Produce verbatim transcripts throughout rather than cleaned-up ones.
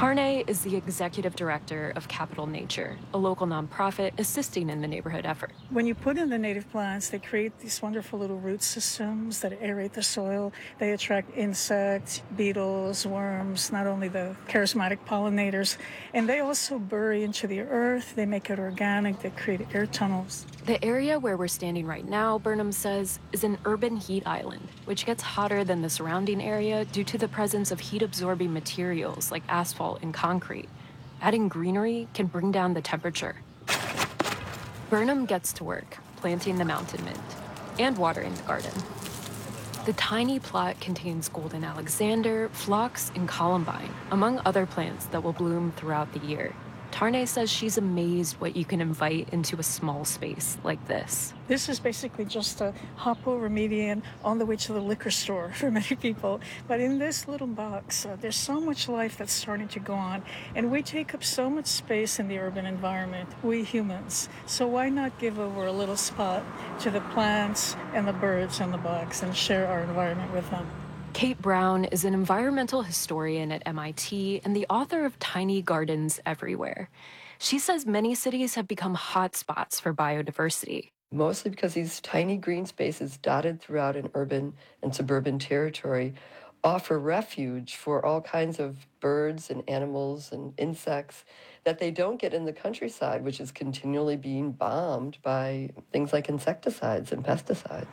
Tarnay is the executive director of Capital Nature, a local nonprofit assisting in the neighborhood effort. When you put in the native plants, they create these wonderful little root systems that aerate the soil. They attract insects, beetles, worms, not only the charismatic pollinators, and they also bury into the earth. They make it organic. They create air tunnels. The area where we're standing right now, Burnham says, is an urban heat island, which gets hotter than the surrounding area due to the presence of heat-absorbing materials like asphalt and concrete. Adding greenery can bring down the temperature. Burnham gets to work, planting the mountain mint and watering the garden. The tiny plot contains golden alexander, phlox, and columbine, among other plants that will bloom throughout the year. Tarnay says she's amazed what you can invite into a small space like this. This is basically just a hop over median on the way to the liquor store for many people. But in this little box, uh, there's so much life that's starting to go on. And we take up so much space in the urban environment, we humans. So why not give over a little spot to the plants and the birds in the box and share our environment with them? Kate Brown is an environmental historian at M I T and the author of Tiny Gardens Everywhere. She says many cities have become hotspots for biodiversity. Mostly because these tiny green spaces dotted throughout an urban and suburban territory offer refuge for all kinds of birds and animals and insects that they don't get in the countryside, which is continually being bombed by things like insecticides and pesticides.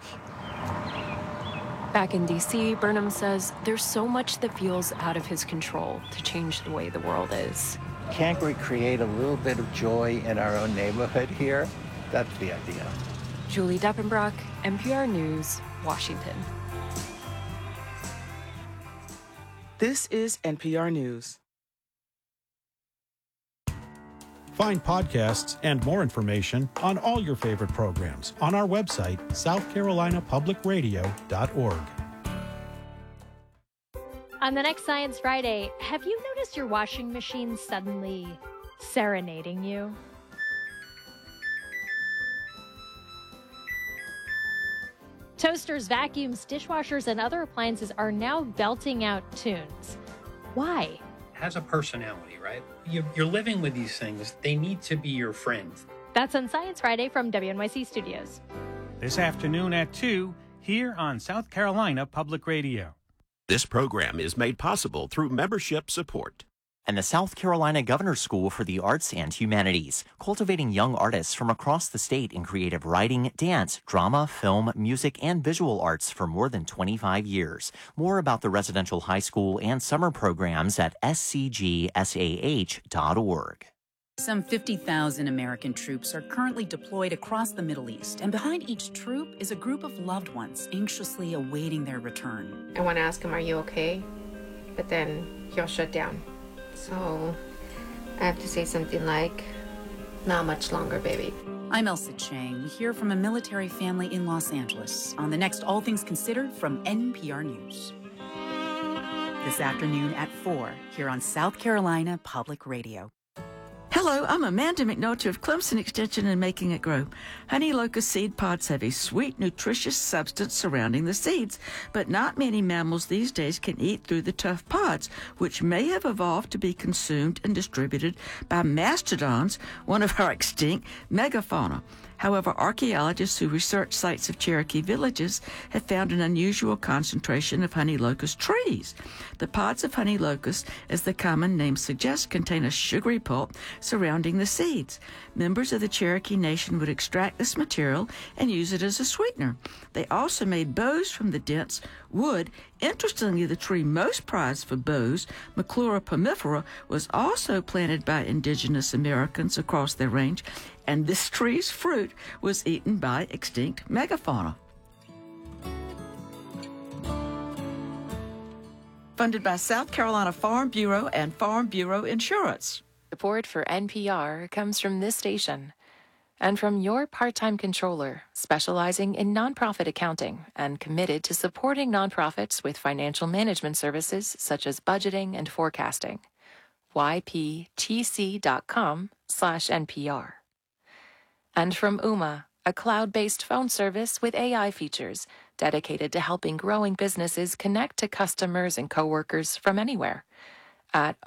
Back in D C, Burnham says there's so much that feels out of his control to change the way the world is. Can't we create a little bit of joy in our own neighborhood here? That's the idea. Julie Deppenbrock, N P R News, Washington. This is N P R News. Find podcasts and more information on all your favorite programs on our website, south carolina public radio dot org. On the next Science Friday, have you noticed your washing machine suddenly serenading you? Toasters, vacuums, dishwashers, and other appliances are now belting out tunes. Why? Has a personality, right? You're, you're living with these things. They need to be your friend. That's on Science Friday from W N Y C Studios. This afternoon at two, here on South Carolina Public Radio. This program is made possible through membership support. And the South Carolina Governor's School for the Arts and Humanities, cultivating young artists from across the state in creative writing, dance, drama, film, music, and visual arts for more than twenty-five years. More about the residential high school and summer programs at s c g s a h dot org. Some fifty thousand American troops are currently deployed across the Middle East, and behind each troop is a group of loved ones anxiously awaiting their return. I want to ask him, are you okay? But then he'll shut down. So I have to say something like, not much longer, baby. I'm Elsa Chang. We hear from a military family in Los Angeles on the next All Things Considered from N P R News. This afternoon at four, here on South Carolina Public Radio. Hello, I'm Amanda McNulty of Clemson Extension and Making It Grow. Honey locust seed pods have a sweet, nutritious substance surrounding the seeds, but not many mammals these days can eat through the tough pods, which may have evolved to be consumed and distributed by mastodons, one of our extinct megafauna. However, archaeologists who research sites of Cherokee villages have found an unusual concentration of honey locust trees. The pods of honey locust, as the common name suggests, contain a sugary pulp surrounding the seeds. Members of the Cherokee Nation would extract this material and use it as a sweetener. They also made bows from the dense wood. Interestingly, the tree most prized for bows, Maclura pomifera, was also planted by indigenous Americans across their range, and this tree's fruit was eaten by extinct megafauna. Funded by South Carolina Farm Bureau and Farm Bureau Insurance. Support for N P R comes from this station and from your part-time controller, specializing in nonprofit accounting and committed to supporting nonprofits with financial management services such as budgeting and forecasting. y p t c dot com slash N P R. And from Ooma, a cloud-based phone service with A I features dedicated to helping growing businesses connect to customers and coworkers from anywhere at